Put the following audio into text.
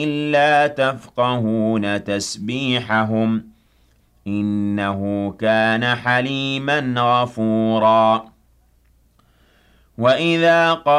إِلَّا تَفْقَهُونَ تَسْبِيحَهُمْ إِنَّهُ كَانَ حَلِيمًا غَفُورًا وَإِذَا